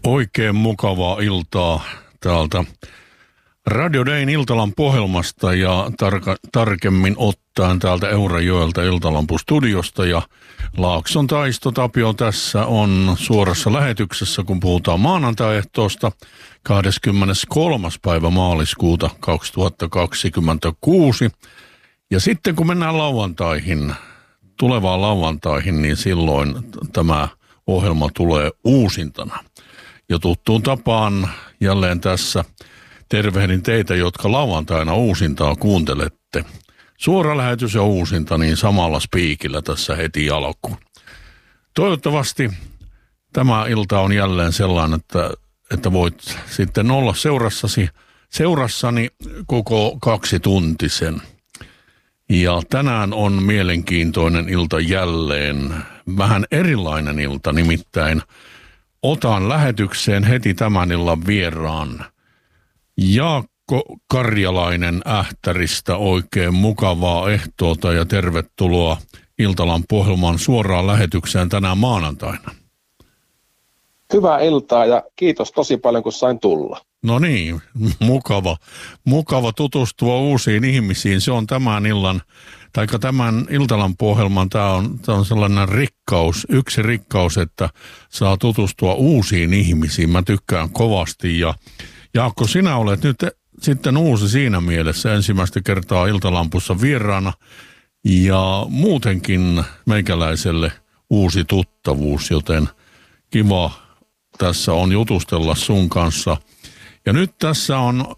Oikein mukavaa iltaa täältä Radio Dayn Iltalan Pohjelmasta ja tarkemmin ottaen täältä Eurajoelta Iltalampu-studiosta. Ja Laakson Taisto Tapio tässä on suorassa lähetyksessä, kun puhutaan maanantai-ehtoosta 23. päivä maaliskuuta 2026. Ja sitten kun mennään tulevaan lauantaihin, niin silloin tämä ohjelma tulee uusintana. Ja tuttuun tapaan jälleen tässä tervehdin teitä, jotka lauantaina uusintaa kuuntelette. Suora lähetys ja uusinta niin samalla spiikillä tässä heti alkuun. Toivottavasti tämä ilta on jälleen sellainen, että voit sitten olla seurassani koko 2 tuntisen. Ja tänään on mielenkiintoinen ilta jälleen, vähän erilainen ilta, nimittäin otan lähetykseen heti tämän illan vieraan Jaakko Karjalainen Ähtäristä. Oikein mukavaa ehtoota ja tervetuloa Iltalan Pohjelman suoraan lähetykseen tänään maanantaina. Hyvää iltaa ja kiitos tosi paljon, kun sain tulla. No niin, mukava tutustua uusiin ihmisiin. Se on tämän Iltalan Pohjelman, tämä on sellainen yksi rikkaus, että saa tutustua uusiin ihmisiin. Mä tykkään kovasti ja Jaakko, sinä olet nyt sitten uusi siinä mielessä ensimmäistä kertaa Iltalampussa vieraana ja muutenkin meikäläiselle uusi tuttavuus, joten kiva tässä on jutustella sun kanssa. Ja nyt tässä on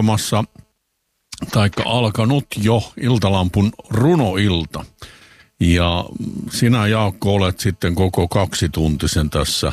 alkanut jo Iltalampun runoilta. Ja sinä, Jaakko, olet sitten koko 2-tuntisen tässä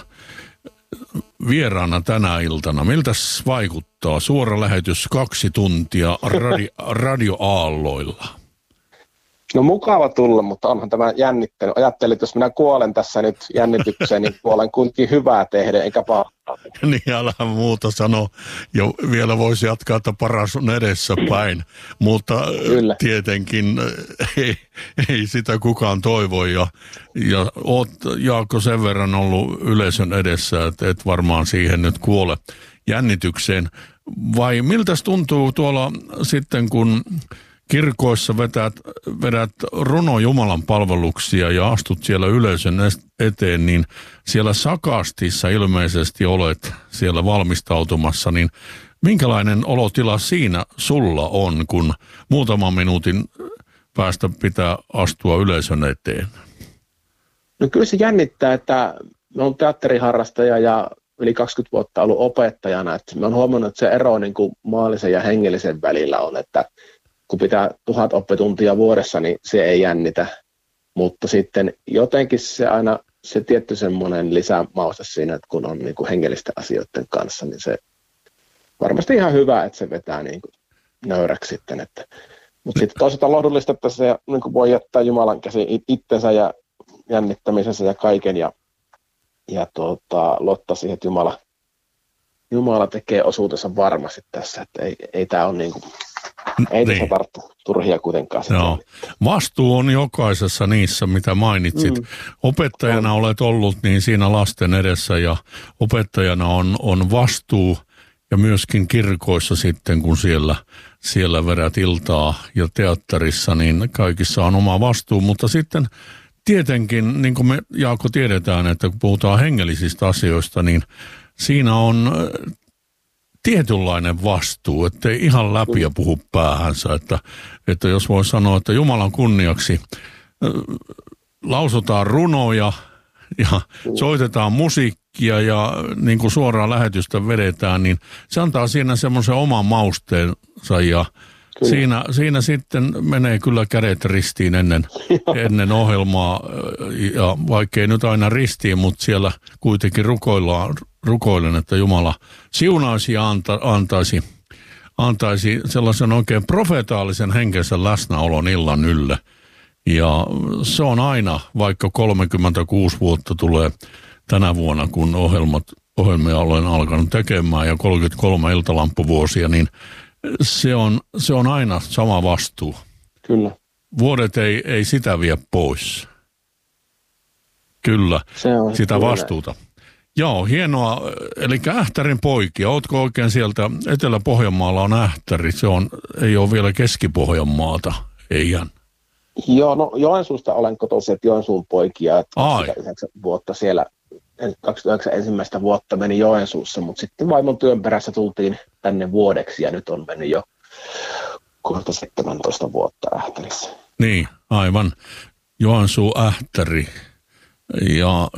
vieraana tänä iltana. Miltäs vaikuttaa suora lähetys 2 tuntia radioaalloilla? No mukava tulla, mutta onhan tämä jännittänyt. Ajattelin, että jos minä kuolen tässä nyt jännitykseen, niin kuolen kuitenkin hyvää tehdä, eikä pahaa. Niin, älä muuta sano. Ja vielä voisi jatkaa, että paras on edessä päin. Mutta kyllä, tietenkin ei sitä kukaan toivo. Ja oot, Jaakko, sen verran ollut yleisön edessä, että et varmaan siihen nyt kuole jännitykseen. Vai miltäs tuntuu tuolla sitten, kun kirkoissa vedät runo Jumalan palveluksia ja astut siellä yleisön eteen, niin siellä Sakastissa ilmeisesti olet siellä valmistautumassa, niin minkälainen olotila siinä sulla on, kun muutaman minuutin päästä pitää astua yleisön eteen? No kyllä se jännittää, että mä oon teatteriharrastaja ja yli 20 vuotta ollut opettajana, että mä oon huomannut, että se ero niin kuin maallisen ja hengellisen välillä on, että kun pitää 1000 oppituntia vuodessa, niin se ei jännitä, mutta sitten jotenkin se tietty semmoinen lisämauste siinä, että kun on niin kuin hengellisten asioiden kanssa, niin se varmasti ihan hyvä, että se vetää niin kuin nöyräksi sitten. Mutta sitten toisaalta lohdullista, että se niin kuin voi jättää Jumalan käsiin itsensä ja jännittämisensä ja kaiken ja luottaa siihen, että Jumala tekee osuutensa varmasti tässä, että ei tämä ole niin kuin, ei tässä tarvitse turhia kuitenkaan. Joo. Vastuu on jokaisessa niissä, mitä mainitsit. Opettajana olet ollut niin siinä lasten edessä ja opettajana on vastuu ja myöskin kirkoissa sitten, kun siellä vedät iltaa ja teatterissa, niin kaikissa on oma vastuu, mutta sitten tietenkin, niin kuin me Jaakko tiedetään, että kun puhutaan hengellisistä asioista, niin siinä on tietynlainen vastuu, ettei ihan läpi ja puhu päähänsä, että jos voi sanoa, että Jumalan kunniaksi lausutaan runoja ja soitetaan musiikkia ja niin kuin suoraan lähetystä vedetään, niin se antaa siinä semmoisen oman mausteensa ja siinä sitten menee kyllä kädet ristiin ennen ohjelmaa ja vaikkei nyt aina ristiin, mutta siellä kuitenkin rukoilen, että Jumala siunaisi ja antaisi sellaisen oikein profetaalisen henkensä läsnäolon illan ylle. Ja se on aina, vaikka 36 vuotta tulee tänä vuonna, kun ohjelmia olen alkanut tekemään ja 33 iltalampuvuosia, niin se on aina sama vastuu. Kyllä. Vuodet ei sitä vie pois. Kyllä, sitä vastuuta. Joo, hienoa. Eli Ähtärin poikia. Ootko oikein sieltä Etelä-Pohjanmaalla on Ähtäri? Ei ole vielä Keski-Pohjanmaata, eihän. Joo, no Joensuusta olen kotoisin, että Joensuun poikia, että 29 vuotta siellä, 29 ensimmäistä vuotta meni Joensuussa, mutta sitten vaimon työn perässä tultiin tänne vuodeksi ja nyt on mennyt jo kohta 17 vuotta Ähtärissä. Niin, aivan. Joensuu Ähtäri ja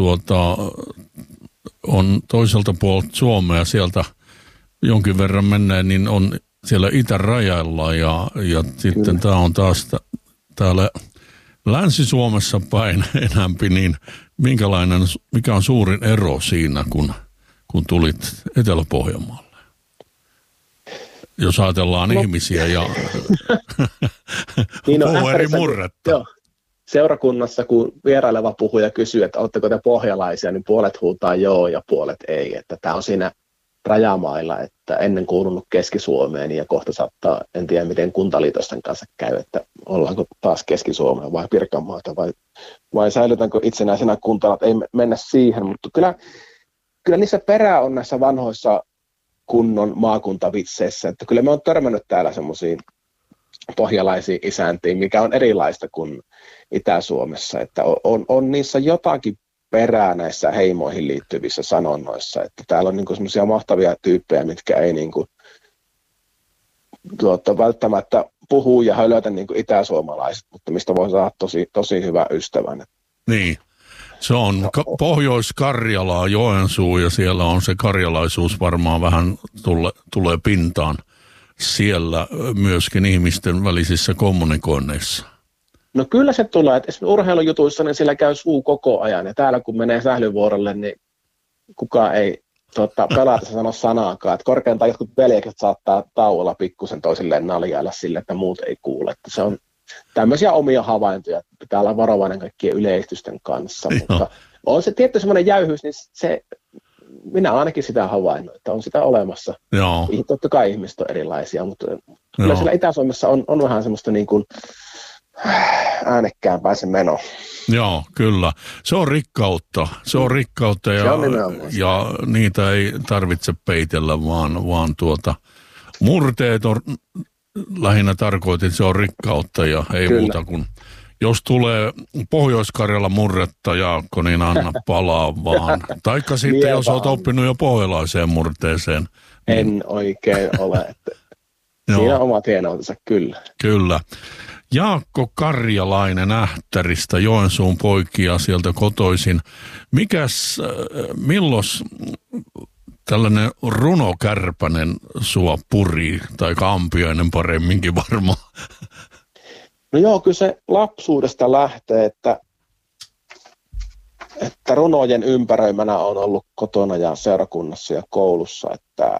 on toiselta puolelta Suomea sieltä jonkin verran mennään, niin on siellä itärajalla ja sitten tämä on taas täällä Länsi-Suomessa päin enämpi, niin mikä on suurin ero siinä, kun tulit Etelä-Pohjanmaalle? Jos ajatellaan ihmisiä ja niin eri murretta. Joo. Seurakunnassa, kun vieraileva puhuja kysyy, että oletteko te pohjalaisia, niin puolet huutaa joo ja puolet ei. Että tämä on siinä rajamailla, että ennen kuulunut Keski-Suomeen ja kohta saattaa, en tiedä miten kuntaliitosten kanssa käy, että ollaanko taas Keski-Suomea vai Pirkanmaata vai säilytänkö itsenäisenä kuntana, että ei mennä siihen, mutta kyllä niissä perää on näissä vanhoissa kunnon maakuntavitseissä, että kyllä me on törmännyt täällä semmoisiin pohjalaisiin isäntiin, mikä on erilaista kuin Itä-Suomessa, että on niissä jotakin perää näissä heimoihin liittyvissä sanonnoissa, että täällä on niinku semmoisia mahtavia tyyppejä, mitkä ei niinku, välttämättä puhu ja hölötä niinku itäsuomalaiset, mutta mistä voi saada tosi hyvä ystävän. Niin, se on Pohjois-Karjalaa, Joensuu ja siellä on se karjalaisuus varmaan vähän tulee pintaan siellä myöskin ihmisten välisissä kommunikoinneissa. No kyllä se tulee, että esimerkiksi urheilujutuissa niin siellä käy suu koko ajan ja täällä kun menee sählyvuorolle, niin kukaan ei pelata sano sanaakaan. Että korkeintaan jotkut veljekset saattaa tauolla pikkusen toisilleen naljailla sille, että muut ei kuule. Että se on tämmöisiä omia havaintoja, että pitää olla varovainen kaikkien yleistysten kanssa. Mutta on se tietty semmoinen jäyhyys, niin se, minä ainakin sitä havainnut, että on sitä olemassa. Joo. Totta kai ihmiset on erilaisia, mutta kyllä siellä Itä-Suomessa on vähän semmoista niin kuin äänekkäämpää se meno. Joo, kyllä. Se on rikkautta. Ja niitä ei tarvitse peitellä, vaan murteet on lähinnä tarkoitin, se on rikkautta ja ei kyllä muuta kuin jos tulee Pohjois-Karjalan murretta, Jaakko, niin anna palaa vaan. Taikka sitten, jos olet oppinut jo pohjalaiseen murteeseen. En oikein ole. Että siinä on omat hienoutensa, kyllä. Kyllä. Jaakko Karjalainen Ähtäristä, Joensuun poikia sieltä kotoisin. Milloin tällainen runokärpänen sua puri, tai Ampiainen paremminkin varmaan? No joo, kyllä se lapsuudesta lähtee, että runojen ympäröimänä on ollut kotona ja seurakunnassa ja koulussa, että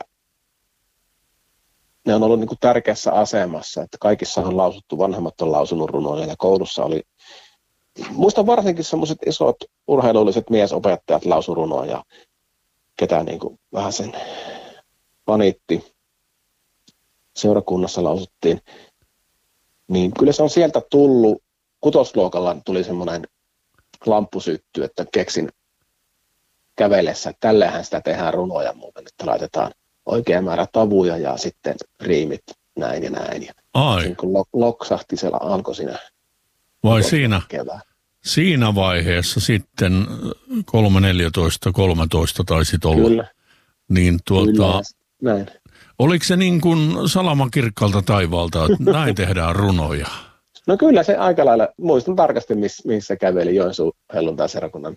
ne on ollut niin kuin tärkeässä asemassa, että kaikissa on lausuttu, vanhemmat on lausunut runoja ja koulussa oli, muistan varsinkin semmoiset isot urheilulliset miesopettajat lausu runoja, ketä niin kuin vähän sen panitti, seurakunnassa lausuttiin, niin kyllä se on sieltä tullut, kutosluokalla tuli semmoinen lamppusytty, että keksin kävellessä, että tälleenhän sitä tehdään runoja muuten, että laitetaan oikea määrä tavuja ja sitten riimit näin ja näin. Ai. Kun loksahti siellä alkoi siinä. Vai siinä vaiheessa sitten 13 taisit olla. Kyllä. Niin Kyllä, näin. Oliko se niin kuin salama kirkkaalta taivaalta, että näin tehdään runoja? No kyllä se aika lailla, muistan tarkasti missä käveli Joensuun helluntaiserakunnan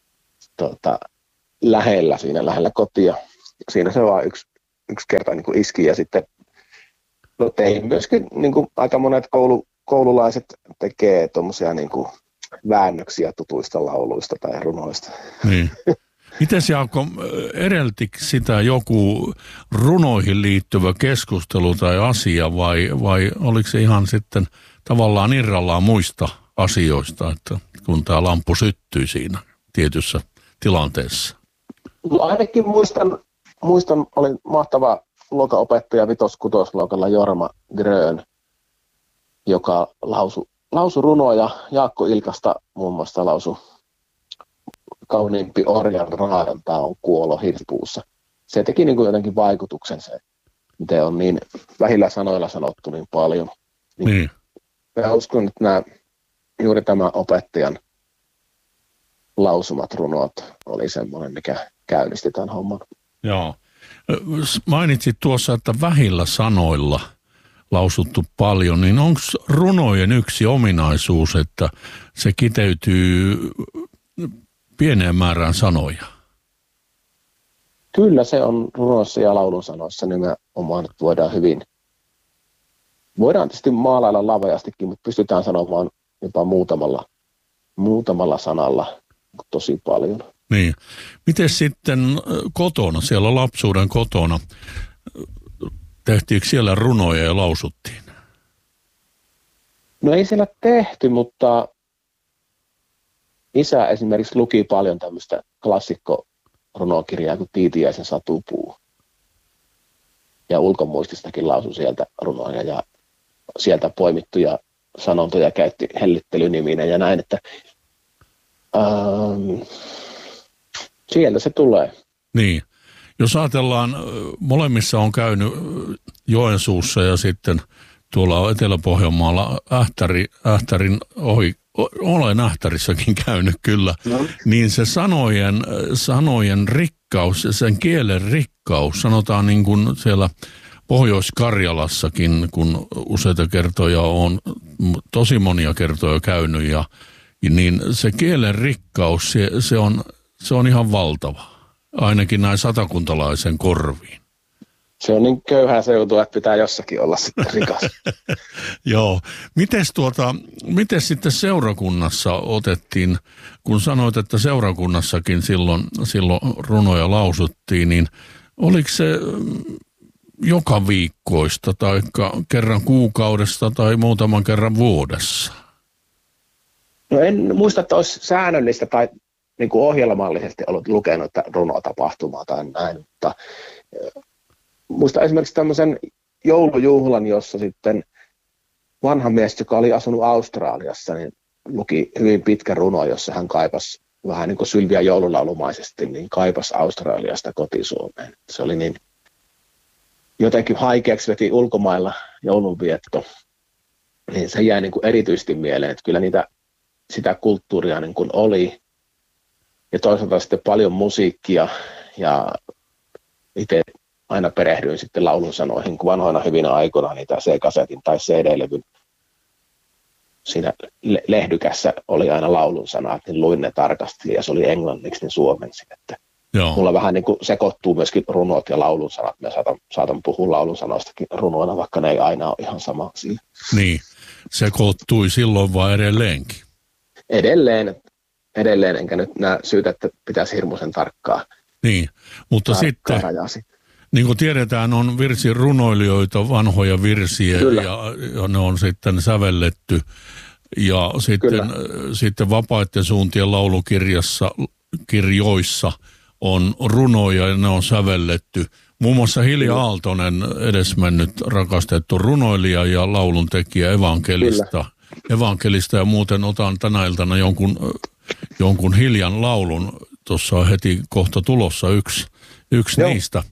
lähellä kotia. Siinä se vaan yksi kerta niin kuin iski ja sitten tein myöskin niin kuin aika monet koululaiset tekee tuommoisia niin kuin väännöksiä tutuista lauluista tai runoista. Niin. Mites Jaakko, edeltikö sitä joku runoihin liittyvä keskustelu tai asia vai oliko se ihan sitten tavallaan irrallaan muista asioista, että kun tämä lamppu syttyi siinä tietyssä tilanteessa? No ainakin muistan oli mahtava luokanopettaja vitos-kutosluokalla Jorma Grön, joka lausui runoja. Jaakko Ilkasta muun muassa lausui kauniimpi orjan raadonta on kuolo hirsipuussa. Se teki niin kuin jotenkin vaikutuksen se, miten on niin vähillä sanoilla sanottu niin paljon. Niin. Mä uskon, että juuri tämä opettajan lausumat runot oli semmoinen, mikä käynnisti tämän homman. Joo. Mainitsit tuossa, että vähillä sanoilla lausuttu paljon, niin onko runojen yksi ominaisuus, että se kiteytyy pieneen määrään sanoja? Kyllä se on runoissa ja laulun sanoissa nimenomaan, että voidaan tietysti maalailla laveastikin, mutta pystytään sanomaan jopa muutamalla sanalla tosi paljon. Niin. Miten sitten kotona, siellä lapsuuden kotona, tehtiinkö siellä runoja ja lausuttiin? No ei siellä tehty, mutta isä esimerkiksi luki paljon tämmöistä klassikkorunokirjaa kuin Tiitiäisen satupuu. Ja ulkomuististakin lausui sieltä runoja ja sieltä poimittuja sanontoja käytti hellittelyniminä ja näin, että sieltä se tulee. Niin. Jos ajatellaan, molemmissa on käynyt Joensuussa ja sitten tuolla Etelä-Pohjanmaalla Ähtärin ohi, olen Ähtärissäkin käynyt kyllä, niin se sanojen rikkaus, sen kielen rikkaus, sanotaan niin kuin siellä Pohjois-Karjalassakin, kun useita kertoja on, tosi monia kertoja käynyt, niin se kielen rikkaus, se on ihan valtava, ainakin näin satakuntalaisen korviin. Se on niin köyhää seutua, että pitää jossakin olla sitten rikas. Joo. Mites sitten seurakunnassa otettiin, kun sanoit, että seurakunnassakin silloin runoja lausuttiin, niin oliko se joka viikkoista tai kerran kuukaudesta tai muutaman kerran vuodessa? No en muista, että olisi säännöllistä tai niin kuin ohjelmallisesti ollut lukenut että runotapahtumaa tai näin, mutta muistan esimerkiksi tämmöisen joulujuhlan, jossa sitten vanha mies, joka oli asunut Australiassa, niin luki hyvin pitkä runo, jossa hän kaipasi vähän niin kuin Sylviä joululaulumaisesti, niin kaipasi Australiasta kotisuomeen. Se oli niin jotenkin haikeaksi veti ulkomailla joulunvietto, niin se jäi niin kuin erityisesti mieleen, että kyllä sitä kulttuuria niin kuin oli. Ja toisaalta sitten paljon musiikkia ja itse aina perehdyin sitten laulun sanoihin, kun vanhoina hyvinä aikoina niitä C-kasetin tai CD-levyn siinä lehdykässä oli aina laulun sanat, niin luin ne tarkasti ja se oli englanniksi, niin suomensin. Että mulla vähän niin kuin sekoittuu myöskin runot ja laulun sanat. Mä saatan puhua laulun sanoistakin runoina, vaikka ne ei aina ole ihan sama asia. Niin, sekoittui silloin vai edelleenkin? Edelleen, enkä nyt syytä, että pitäisi hirmuisen tarkkaa. Niin, mutta sitten, niin kuin tiedetään, on virsirunoilijoita, vanhoja virsiä ja ne on sitten sävelletty. Ja sitten vapaiden suuntien laulukirjoissa on runoja ja ne on sävelletty. Muun muassa Hilja Aaltonen, edesmennyt rakastettu runoilija ja lauluntekijä evankelista ja muuten otan tänä iltana jonkun Hiljan laulun, tuossa on heti kohta tulossa yksi niistä,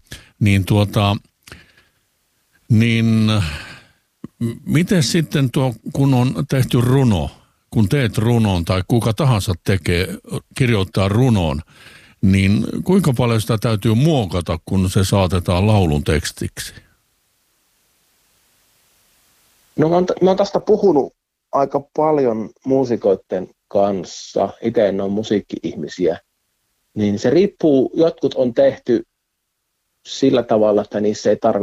niin miten sitten kun on tehty runo, kun teet runon tai kuka tahansa kirjoittaa runon, niin kuinka paljon sitä täytyy muokata, kun se saatetaan laulun tekstiksi? No mä oon tästä puhunut aika paljon muusikoiden kanssa, itse en ole musiikki-ihmisiä, niin se riippuu, jotkut on tehty sillä tavalla, että niissä ei tarvitse